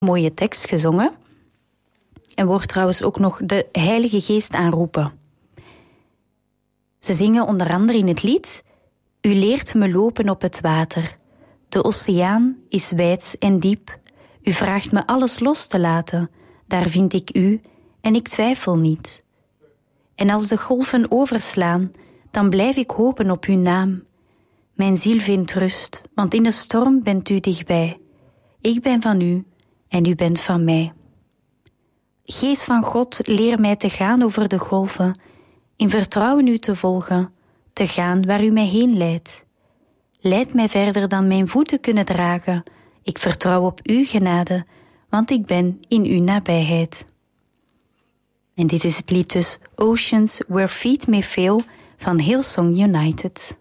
mooie tekst gezongen. En wordt trouwens ook nog de Heilige Geest aanroepen. Ze zingen onder andere in het lied: U leert me lopen op het water. De oceaan is wijd en diep. U vraagt me alles los te laten. Daar vind ik u en ik twijfel niet. En als de golven overslaan, dan blijf ik hopen op uw naam. Mijn ziel vindt rust, want in de storm bent u dichtbij. Ik ben van u en u bent van mij. Geest van God, leer mij te gaan over de golven, in vertrouwen u te volgen, te gaan waar u mij heen leidt. Leid mij verder dan mijn voeten kunnen dragen. Ik vertrouw op uw genade, want ik ben in uw nabijheid. En dit is het lied dus Oceans Where Feet May Fail van Hillsong United.